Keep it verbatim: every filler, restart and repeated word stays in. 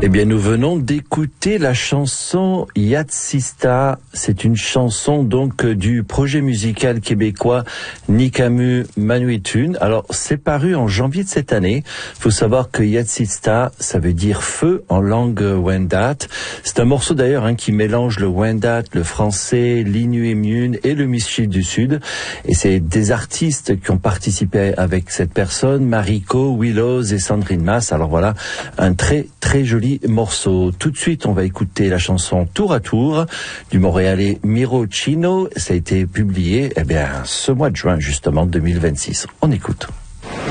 Eh bien, nous venons d'écouter la chanson Yatsista. C'est une chanson donc du projet musical québécois Nikamu Manuitun. Alors, c'est paru en janvier de cette année. Faut savoir que Yatsista, ça veut dire feu en langue Wendat. C'est un morceau d'ailleurs hein, qui mélange le Wendat, le français, l'Inuit et le Michif du Sud. Et c'est des artistes qui ont participé avec cette personne, Mariko, Willows et Sandrine Mas. Alors voilà, un très très joli morceau. Tout de suite, on va écouter la chanson Tour à Tour du Montréalais Miro Chino. Ça a été publié, eh bien, ce mois de juin, justement, deux mille vingt-six. On écoute.